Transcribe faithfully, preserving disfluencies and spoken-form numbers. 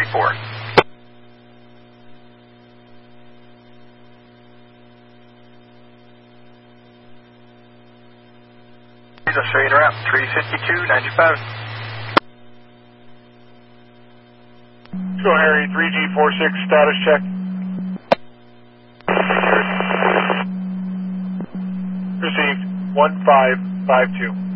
forty-four. He's a straight around, three fifty-two ninety-five. Go Harry, three G forty-six, status check. Received, one five five two.